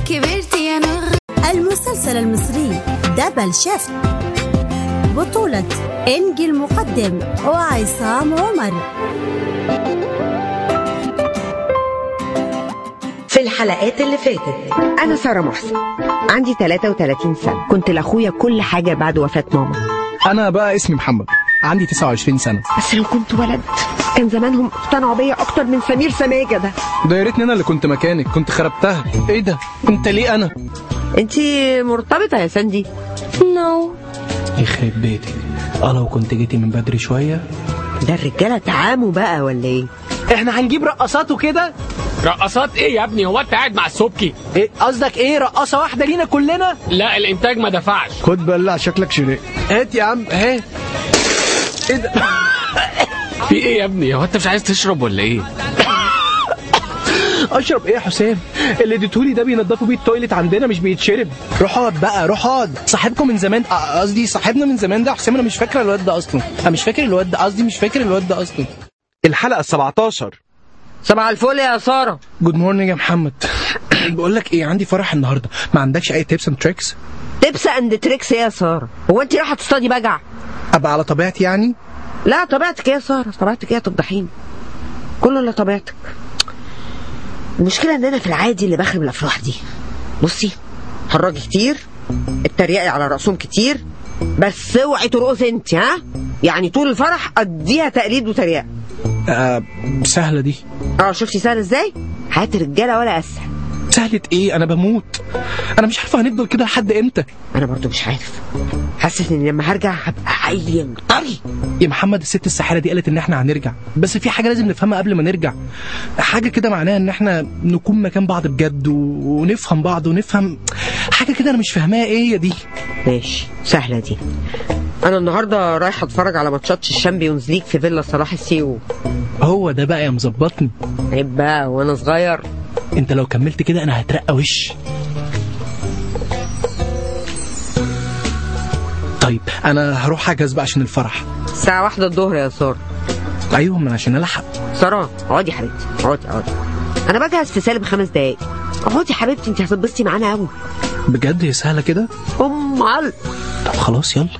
كبرت يا نغ. المسلسل المصري دبل شيفت، بطولة إنجي المقدم وعصام عمر. في الحلقات اللي فاتت، أنا سارة محسن، عندي 33 سنة، كنت لأخويا كل حاجة بعد وفاة ماما. أنا بقى اسمي محمد، عندي 29 سنة. بس لو كنت ولد كان زمانهم اقتنعوا بيا أكتر من سمير سماجة ده. يا ريتني أنا اللي كنت مكانك، كنت خربتها. إيه ده؟ أنت ليه أنا؟ أنتي مرتبطة يا ساندي؟ نو. يخرب بيتك، لو كنت جيتي من بدري شوية. ده الرجالة تعاموا بقى ولا إيه؟ إحنا هنجيب رقصات وكده؟ رقصات ايه يا ابني؟ هو انت قاعد مع السبكي؟ ايه قصدك؟ ايه رقصه واحده لينا كلنا؟ لا الانتاج ما دفعش. خد بلع شكلك شريك. هات يا عم هات. ايه ده؟ في ايه يا ابني؟ هو انت مش عايز تشرب ولا ايه؟ اشرب ايه يا حسام؟ اللي اديتهولي ده بينضفوا بيه التويليت عندنا، مش بيتشرب. روح اقعد بقى، روح اقعد. صاحبكم من زمان، قصدي صاحبنا من زمان ده يا حسام. انا مش فاكر الواد ده اصلا، انا مش فاكر الواد ده، قصدي مش فاكر الواد ده اصلا. الحلقه 17. صباح الفل يا سارة. جود مورنينج يا محمد. بقول لك ايه، عندي فرح النهارده، ما عندكش اي تيبس اند تريكس؟ تبس اند تريكس ايه يا سارة؟ هو انت رايحة تصطادي بجع؟ ابقى على طبيعتي يعني؟ لا طبيعتك ايه يا سارة؟ طبيعتك ايه؟ تفضحيني. كله الا طبيعتك. المشكلة ان انا في العادي اللي بخرب الافراح دي. بصي، هرجي كتير، التريقي على رأسهم كتير، بس اوعي ترقصي انت، ها؟ يعني طول الفرح اديها تقليد وتريقة. سهلة دي. شفتي سهلة ازاي؟ حياة الرجالة ولا اسهل. سهلة ايه؟ انا بموت. انا مش عارفة هنفضل كده لحد امتى. انا برضو مش عارف، حاسس ان لما هرجع هبقى عيل طري. يا محمد، الست الساحرة دي قالت ان احنا هنرجع، بس في حاجة لازم نفهمها قبل ما نرجع. حاجة كده معناها ان احنا نكون مكان بعض بجد ونفهم بعض ونفهم حاجة كده. انا مش فاهماها ايه هي دي. ماشي، سهلة دي. انا النهارده رايحه اتفرج على ماتشات الشامبيونز ليج في فيلا صلاح السيو. هو ده بقى يا مظبطني. عيب بقى وانا صغير. انت لو كملت كده انا هترقى وش. طيب انا هروح اجهز بقى عشان الفرح. الساعه 1 الظهر يا ساره. ايوه، من عشان الحق. ساره اقعدي يا حبيبتي، اقعدي. انا بجهز في سالب 5 دقايق. اقعدي يا حبيبتي، انت هتتبسطي معانا قوي. بجد؟ هي سهله كده؟ امال. طب خلاص يلا.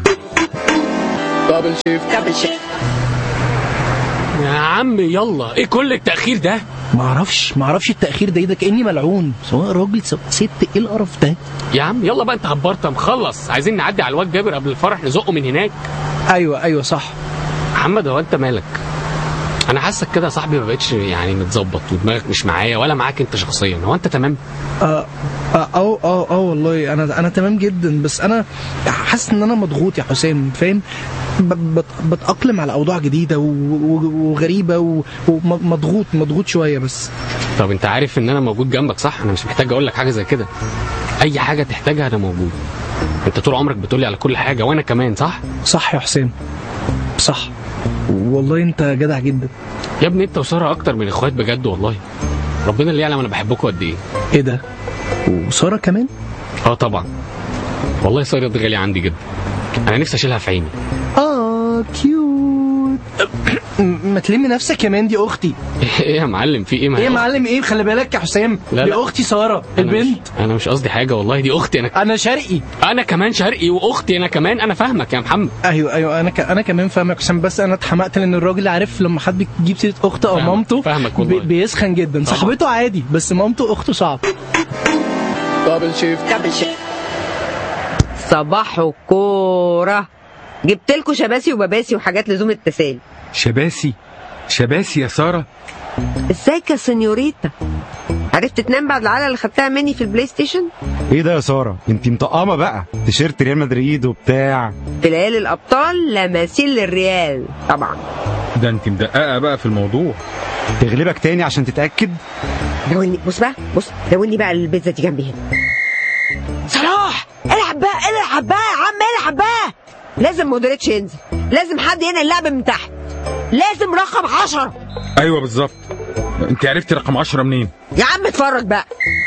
دبل شيفت. يا عم يلا، ايه كل التأخير ده؟ ما اعرفش التأخير ده كأني ملعون، سواء راجل سواء ست. ايه القرف ده؟ يا عم يلا بقى، انت هبرت مخلص. عايزين نعدي على الواد جابر قبل الفرح نزقه من هناك. ايوه صح. محمد، هو انت مالك؟ انا حاسك كده يا صاحبي ما بقتش يعني متظبط، ودماغك مش معايا ولا معاك انت شخصيا. هو انت تمام؟ والله انا تمام جدا، بس انا حاسس ان انا مضغوط يا حسام، فاهم؟ بتأقلم على اوضاع جديده وغريبه ومضغوط شويه بس. طب انت عارف ان انا موجود جنبك صح؟ انا مش محتاج اقول لك حاجه زي كده. اي حاجه تحتاجها انا موجود. انت طول عمرك بتقولي على كل حاجه، وانا كمان. صح يا حسام، صح والله. انت جدع جدا يا ابني. انت وساره اكتر من اخوات بجد والله. ربنا اللي يعلم انا بحبكم قد ايه. ايه ده؟ وساره كمان؟ طبعا والله. ساره دي غاليه عندي جدا، انا نفسي اشيلها في عيني. كيوت. ما تلمي نفسك يا مان، دي اختي. ايه يا معلم؟ في ايه؟ ايه يا معلم؟ ايه؟ خلي بالك يا حسام، دي اختي ساره البنت. انا مش قصدي حاجه والله، دي اختي. انا شرقي. انا كمان شرقي، واختي انا كمان. انا فاهمك يا محمد. ايوه انا كمان فاهمك حسام، بس انا اتحمقت لان الراجل عارف لما حد بيجيب سيره اخته او مامته فاهمك والله بيسخن جدا. صاحبته عادي، بس مامته اخته صعب. دبل شيفت. صباح كوره. جبت لكم شباسي وباباسي وحاجات لزوم التسالي. شباسي يا ساره. ازيك يا سنيوريتا؟ عرفت تنام بعد العلقه اللي خدتها مني في البلاي ستيشن؟ ايه ده يا ساره؟ انت مطقمه بقى، تيشيرت ريال مدريد وبتاع. في ليالي الابطال لماسين للريال طبعا. ده انت مدققه بقى في الموضوع. تغلبك تاني عشان تتاكد. داولني، بص داولني بقى البيتزا دي جنبي هنا. صلاح العب بقى يا عم، العب بقى. لازم مودريتش ينزل، لازم حد هنا اللعب من تحت، لازم رقم 10. ايوه بالظبط. انت عرفتي رقم 10 منين؟ يا عم اتفرج بقى.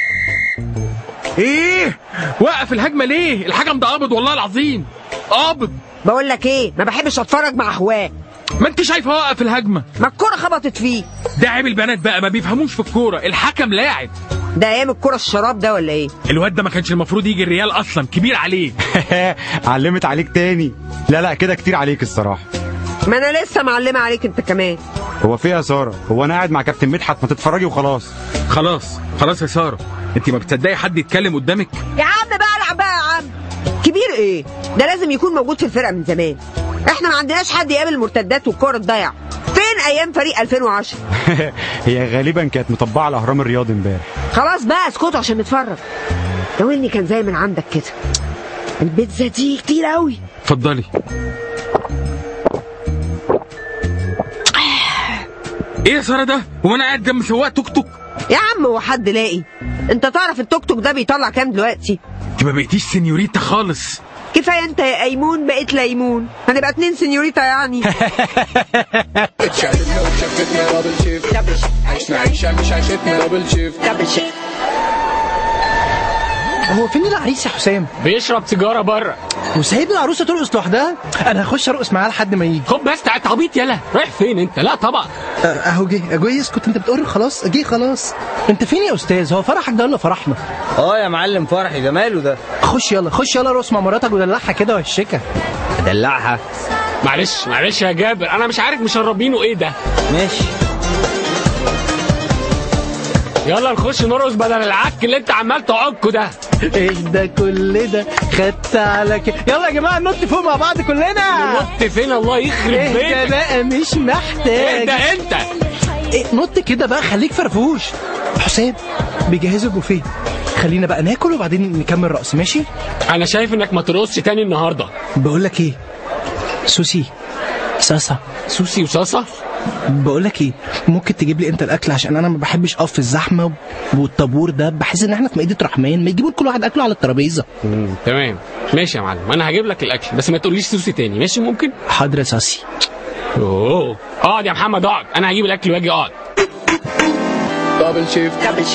ايه؟ وقف الهجمه ليه؟ الحكم ده قابض والله العظيم، قابض. بقول لك ايه، ما بحبش اتفرج مع اخوات. ما انت شايفه وقف الهجمه، ما الكوره خبطت فيه. ده عيب البنات بقى، ما بيفهموش في الكوره. الحكم لاعب. ده ايام الكرة الشراب ده ولا ايه؟ الواد ده ما كانش المفروض يجي الريال اصلا، كبير عليه. علمت عليك تاني. لا كده كتير عليك الصراحه. ما انا لسه معلمه عليك انت كمان. هو في يا ساره؟ هو انا قاعد مع كابتن مدحت، ما تتفرجي وخلاص. خلاص يا ساره، انت ما بتصدقي حد يتكلم قدامك؟ يا عم بقى العب بقى يا عم. كبير ايه؟ ده لازم يكون موجود في الفرقه من زمان. احنا ما عندناش حد يقابل المرتدات والكره الضايعه. فين ايام فريق 2010؟ هي غالبا كانت مطبعه على اهرام الرياض امبارح. خلاص بقى اسكتوا عشان نتفرج. لو اني كان زي من عندك كده. البيتزا دي كتير قوي. اتفضلي. ايه يا ساره ده؟ هو انا قاعد جنب سواق توك توك؟ يا عم هو حد لاقي؟ انت تعرف التوك توك ده بيطلع كام دلوقتي؟ انت ما بقيتيش سينيوريتا خالص. كفايه انت يا ايمون بقيت ليمون، هنبقى 2 سينيوريتا يعني. هو فين العريس يا حسام؟ بيشرب سيجاره بره وسايب العروسه ترقص لوحدها؟ انا هخش ارقص معاها لحد ما يجي. خد بس تعال عبيط يلا، رايح فين انت؟ لا طبعا. اهو جه اسكت، انت بتقول خلاص جه خلاص. انت فين يا استاذ؟ هو فرحك ده ولا فرحنا؟ يا معلم فرحي، ده ماله ده؟ خش يلا ارقص مع مراتك ودلعها كده وهشكها. ادلعها؟ معلش يا جابر، انا مش عارف مشربينه ايه ده. ماشي يلا نخش نرقص بدل العك اللي انت عمال تعكه ده. ايه ده كل ده خدت على كده؟ يلا يا جماعه ننط فوق مع بعض كلنا. نط فين؟ الله يخرب بيتك. ايه ده بقى مش محتاج. ايه ده انت؟ نط كده بقى، خليك فرفوش. حسام بيجهزوا البوفيه، خلينا بقى ناكل وبعدين نكمل رقص. ماشي؟ انا شايف انك ما ترقصش تاني النهارده. بقول لك ايه، سوسي صاصه. سوسي وصاصه؟ بقول لك ايه، ممكن تجيب لي انت الاكل عشان انا ما بحبش اقف في الزحمه والطابور ده، بحس ان احنا في مائده رحمن، ما يجيبوا كل واحد اكله على الترابيزه. تمام ماشي يا معلم، انا هجيب لك الاكل بس ما تقوليش سوسي تاني. ماشي ممكن؟ حاضر يا ساسي. اقعد يا محمد اقعد، انا هجيب الاكل واجي. اقعد. دبل شيف.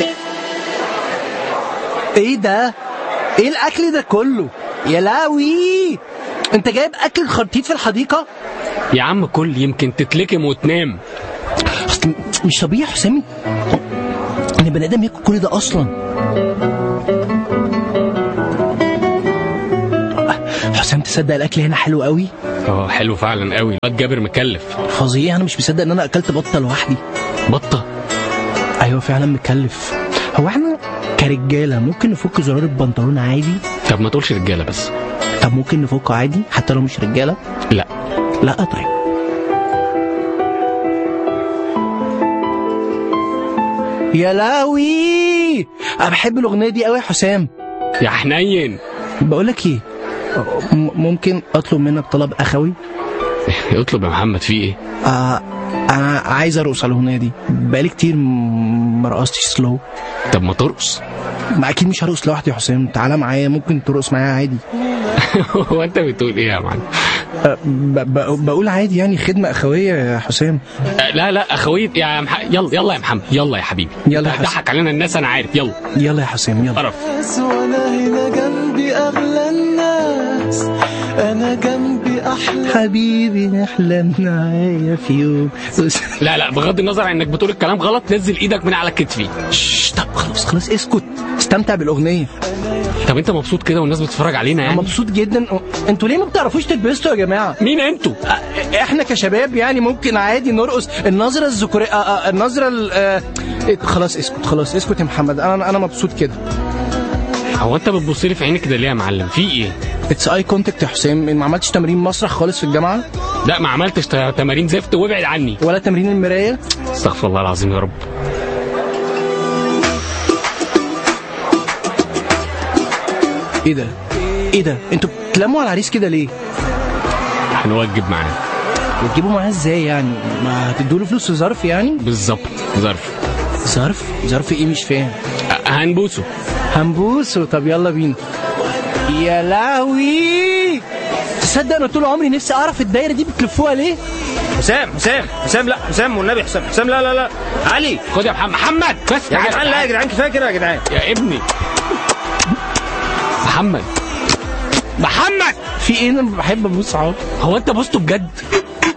ايه ده؟ ايه الاكل ده كله؟ يا لاوي، انت جايب اكل خرطيط في الحديقه؟ يا عم كل يمكن تتلكم وتنام. مش طبيعي يا حسام ان بني ادم ياكل كل ده اصلا. حسام تصدق الاكل هنا حلو قوي؟ حلو فعلا قوي. الواد جابر مكلف فظيع. انا مش مصدق ان انا اكلت بطه لوحدي. بطه؟ ايوه فعلا مكلف. هو احنا كرجاله ممكن نفك زرار البنطلون عادي؟ طب ما تقولش رجاله بس. طب ممكن نفكه عادي حتى لو مش رجاله؟ لا طيب. يا لاوي، انا بحب الاغنيه دي قوي يا حسام. يا حنين، بقول لك ايه، ممكن اطلب منك طلب اخوي؟ اطلب يا محمد. في ايه؟ انا عايز ارقص على الاغنيه دي، بقالي كتير ما رقصتش سلو. طب ما ترقص. ما اكيد مش هرقص لوحدي يا حسام، تعالى معايا، ممكن ترقص معايا عادي. هو انت بتقول ايه يا معلم؟ بقول عادي يعني، خدمه اخويه يا حسام. لا اخويه يا يلا يا محمد، يلا يا حبيبي. يلا يا حسام، ضحك علينا الناس انا عارف. يلا يا حسام يلا. وانا هنا جنبي اغلى الناس، انا جنبي احلى حبيبي احلم معايا في يوم. لا بغض النظر عن انك بتقول الكلام غلط، نزل ايدك من على كتفي. طب خلاص اسكت، استمتع بالاغنيه. طب انت مبسوط كده والناس بتتفرج علينا يعني؟ مبسوط جدا. انتوا ليه ما بتعرفوش تتبسطوا يا جماعه؟ مين انتوا؟ احنا كشباب يعني ممكن عادي نرقص النظره الذكوريه، النظره خلاص اسكت يا محمد، انا مبسوط كده. هو انت بتبص لي في عيني كده ليه يا معلم؟ في ايه؟ اتس اي كونتاكت يا حسام. ما عملتش تمرين مسرح خالص في الجامعه؟ لا ما عملتش تمارين زفت، وابعد عني. ولا تمرين المرايه؟ استغفر الله العظيم يا رب. ايه ده انتوا بتلموا على العريس كده ليه؟ هنوجب معاه. وتجيبوا معاه ازاي يعني؟ ما هتدوا له فلوس في ظرف يعني؟ بالظبط ظرف ايه؟ مش فاهم. هنبوسه. طب يلا بينا. يا لهوي، تصدق انا طول عمري نفسي اعرف الدايره دي بتلفوها ليه؟ حسام لا حسام والنبي حسام لا علي. خد يا محمد بس يا جدعان. لا يا جدعان كفايه كده يا جدعان. يا ابني محمد في ايه؟ انا بحب ابوس صحابي. هو انت بوسته بجد؟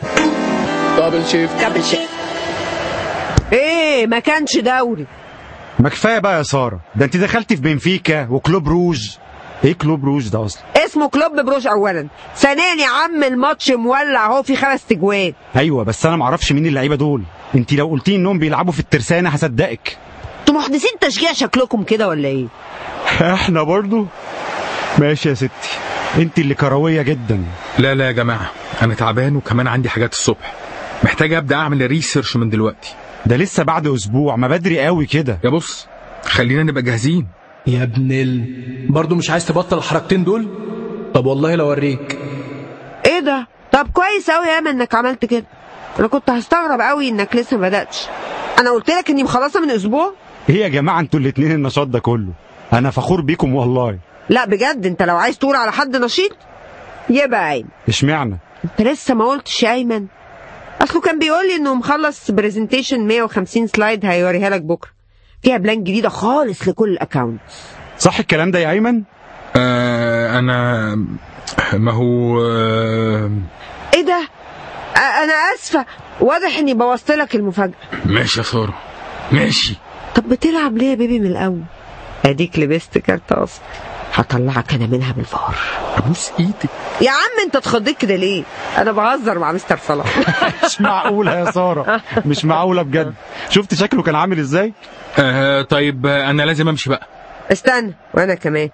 دبل شيف. ايه ما كانش دوري؟ ما كفايه بقى يا ساره، ده انت دخلتي في بنفيكا وكلوب روج. ايه كلوب روج ده اصلا؟ اسمه كلوب بروج اولا، ثانيا يا عم الماتش مولع اهو، في 5 تجوان. ايوه بس انا معرفش مين اللعيبه دول. انت لو قلتي انهم بيلعبوا في الترسانه هصدقك. انتوا محدثين تشجيع شكلكم كده ولا ايه؟ احنا برضو ماشي يا ستي، انت اللي كرويه جدا. لا لا يا جماعه، انا تعبان وكمان عندي حاجات الصبح، محتاج ابدا اعمل ريسيرش من دلوقتي. ده لسه بعد اسبوع، ما بدري قوي كده. يا بص خلينا نبقى جاهزين. يا ابن برضه مش عايز تبطل الحركتين دول؟ طب والله لو اوريك. ايه ده؟ طب كويس قوي يا ايمن انك عملت كده، انا كنت هستغرب قوي انك لسه ما بداتش. انا قلت لك اني مخلصه من اسبوع. ايه يا جماعه انتوا الاتنين النشاط ده كله؟ انا فخور بيكم والله. لا بجد، انت لو عايز تقول على حد نشيط يبقى ايمن. اشمعنى؟ انت لسه ما قلتش يا ايمن. اصله كان بيقول لي انه مخلص برزنتيشن 150 سلايد هيوريها لك بكره، فيها بلان جديده خالص لكل الاكونت. صح الكلام ده يا ايمن؟ انا ما هو ايه ده؟ انا اسفه، واضح اني بوظت لك المفاجاه. ماشي يا ساره ماشي. طب بتلعب ليه يا بيبي من الاول؟ اديك لبست كارت اصفر، هطلعك انا منها بالفار. ابوس ايدك يا عم، انت اتخضيت كده ليه؟ انا بهزر مع مستر صلاح. مش معقوله يا ساره، مش معقوله بجد. شفت شكله كان عامل ازاي؟ طيب انا لازم امشي بقى. استنى وانا كمان.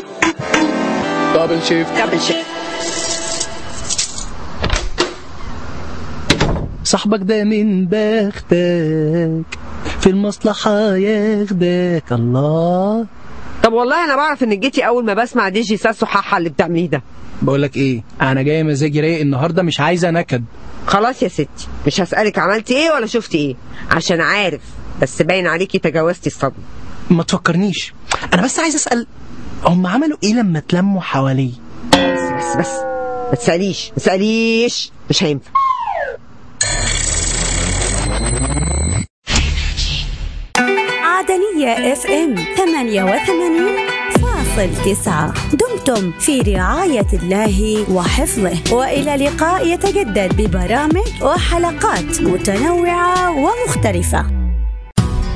دبل شيفت. صاحبك ده من بختك، في المصلحة ياخدك الله. طب والله انا بعرف انك جيتي اول ما بسمع دي جي ساسو حاحة اللي بتعمليه ده. بقولك ايه، انا جاي مزاجي رايق النهارده، مش عايزه نكد. خلاص يا ستي، مش هسألك عملتي ايه ولا شفتي ايه، عشان عارف بس باين عليكي تجاوزتي الصدمة. ما تفكرنيش، انا بس عايز اسأل، هم عملوا ايه لما اتلموا حواليه؟ بس ما تسأليش، مش هينفع. عدنية FM 88.9. دمتم في رعاية الله وحفظه، وإلى لقاء يتجدد ببرامج وحلقات متنوعة ومختلفة.